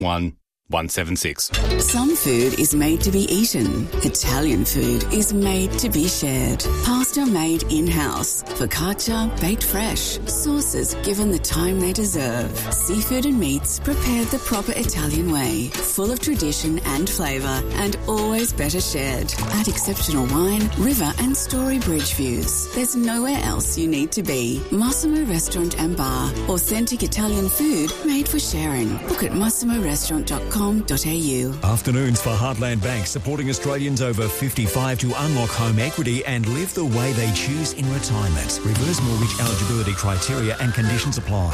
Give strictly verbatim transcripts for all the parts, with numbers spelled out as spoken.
one one seven six. Some food is made to be eaten. Italian food is made to be shared. Pasta made in-house. Focaccia baked fresh. Sauces given the time they deserve. Seafood and meats prepared the proper Italian way. Full of tradition and flavour and always better shared. At exceptional wine, river and story bridge views. There's nowhere else you need to be. Massimo Restaurant and Bar. Authentic Italian food made for sharing. Book at massimo restaurant dot com. Afternoons for Heartland Bank, supporting Australians over fifty-five to unlock home equity and live the way they choose in retirement. Reverse mortgage eligibility criteria and conditions apply.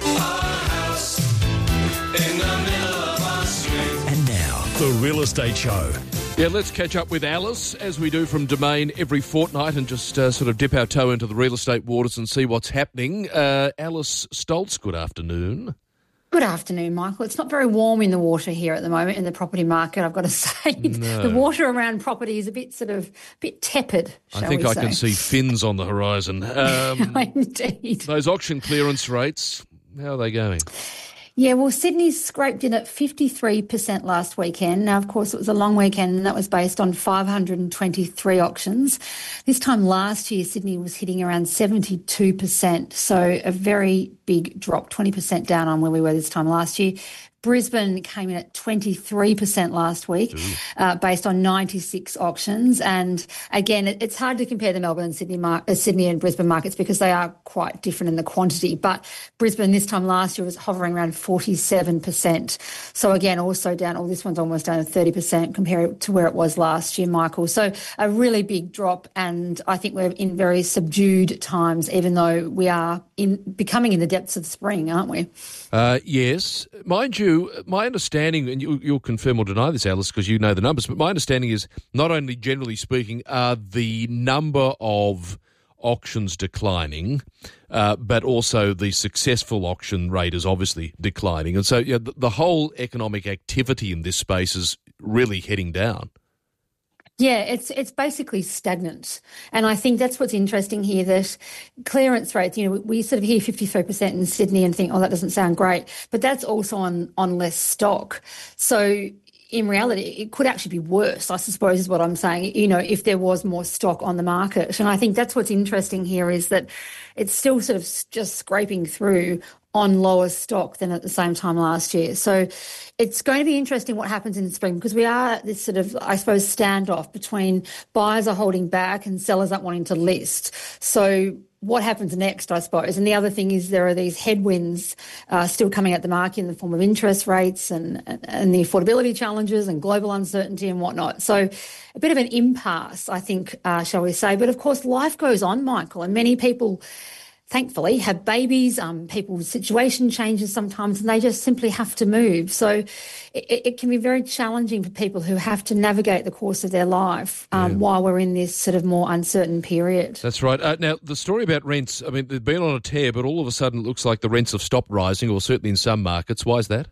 And now, the Real Estate Show. Yeah, let's catch up with Alice, as we do from Domain every fortnight, and just uh, sort of dip our toe into the real estate waters and see what's happening. Uh, Alice Stoltz, good afternoon. Good afternoon, Michael. It's not very warm in the water here at the moment in the property market, I've got to say. No. The water around property is a bit sort of, a bit tepid, shall I think we I say. can see fins on the horizon. Um, Indeed. Those auction clearance rates, how are they going? Yeah, well, Sydney scraped in at fifty-three percent last weekend. Now, of course, it was a long weekend and that was based on five hundred twenty-three auctions. This time last year, Sydney was hitting around seventy-two percent. So a very big drop, twenty percent down on where we were this time last year. Brisbane came in at twenty-three percent last week, uh, based on ninety-six auctions. And again, it, it's hard to compare the Melbourne and Sydney, mar- uh, Sydney and Brisbane markets because they are quite different in the quantity. But Brisbane this time last year was hovering around forty-seven percent. So again, also down, all oh, this one's almost down to thirty percent compared to where it was last year, Michael. So a really big drop. And I think we're in very subdued times, even though we are in becoming in the depths of spring, aren't we? Uh, yes. Mind you, my understanding, and you, you'll confirm or deny this, Alice, because you know the numbers, but my understanding is not only generally speaking are the number of auctions declining, uh, but also the successful auction rate is obviously declining. And so yeah, the, the whole economic activity in this space is really heading down. Yeah, it's it's basically stagnant. And I think that's what's interesting here, that clearance rates, you know, we sort of hear fifty-three percent in Sydney and think, oh, that doesn't sound great. But that's also on, on less stock. So in reality, it could actually be worse, I suppose is what I'm saying, you know, if there was more stock on the market. And I think that's what's interesting here is that it's still sort of just scraping through on lower stock than at the same time last year. So it's going to be interesting what happens in the spring because we are this sort of, I suppose, standoff between buyers are holding back and sellers aren't wanting to list. So what happens next, I suppose? And the other thing is there are these headwinds uh, still coming at the market in the form of interest rates and, and the affordability challenges and global uncertainty and whatnot. So a bit of an impasse, I think, uh, shall we say. But of course, life goes on, Michael, and many people thankfully have babies, um, people's situation changes sometimes and they just simply have to move. So it, it can be very challenging for people who have to navigate the course of their life um, yeah. while we're in this sort of more uncertain period. That's right. Uh, now, the story about rents, I mean, they've been on a tear, but all of a sudden it looks like the rents have stopped rising, or certainly in some markets. Why is that?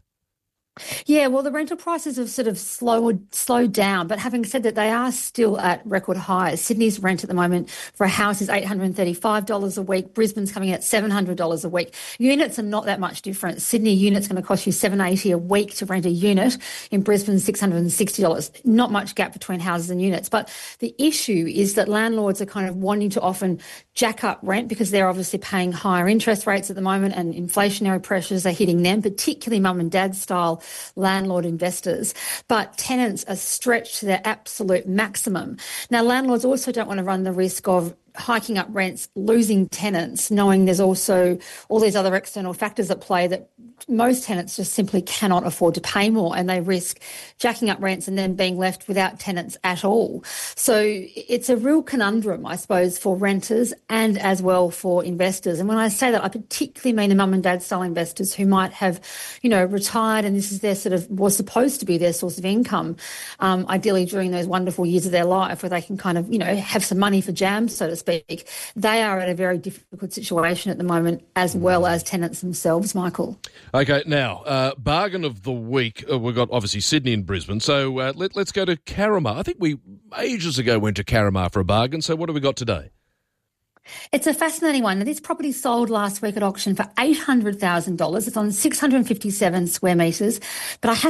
Yeah, well, the rental prices have sort of slowed slowed down, but having said that, they are still at record highs. Sydney's rent at the moment for a house is eight hundred thirty-five dollars a week. Brisbane's coming in at seven hundred dollars a week. Units are not that much different. Sydney unit's going to cost you seven hundred eighty dollars a week to rent a unit. In Brisbane, six hundred sixty dollars. Not much gap between houses and units. But the issue is that landlords are kind of wanting to often jack up rent because they're obviously paying higher interest rates at the moment and inflationary pressures are hitting them, particularly mum and dad style landlord investors, but tenants are stretched to their absolute maximum. Now, landlords also don't want to run the risk of hiking up rents, losing tenants, knowing there's also all these other external factors at play that most tenants just simply cannot afford to pay more, and they risk jacking up rents and then being left without tenants at all. So it's a real conundrum, I suppose, for renters and as well for investors. And when I say that, I particularly mean the mum and dad style investors who might have, you know, retired and this is their sort of, was supposed to be their source of income, um, ideally during those wonderful years of their life where they can kind of, you know, have some money for jams, so to speak. They are at a very difficult situation at the moment, as well as tenants themselves, Michael. Okay, now, uh, bargain of the week. Uh, we've got obviously Sydney and Brisbane. So uh, let, let's go to Carramar. I think we ages ago went to Carramar for a bargain. So what have we got today? It's a fascinating one. Now, this property sold last week at auction for eight hundred thousand dollars. It's on six hundred fifty-seven square metres. But I have